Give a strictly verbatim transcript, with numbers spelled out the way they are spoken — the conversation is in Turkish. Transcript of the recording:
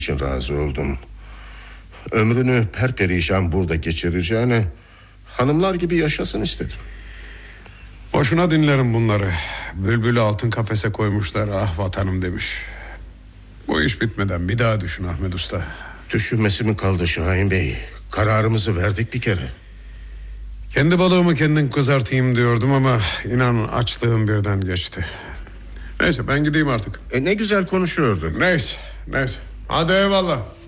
için razı oldum. Ömrünü perperişan burada geçireceğine hanımlar gibi yaşasın istedim. Boşuna dinlerim bunları. Bülbülü altın kafese koymuşlar, ah vatanım demiş. Bu iş bitmeden bir daha düşün Ahmet Usta. Düşünmesi mi kaldı Şahin Bey? Kararımızı verdik bir kere. Kendi balığımı kendim kızartayım diyordum ama inanın açlığım birden geçti. Neyse ben gideyim artık. E ne güzel konuşuyorduk. Neyse neyse hadi eyvallah.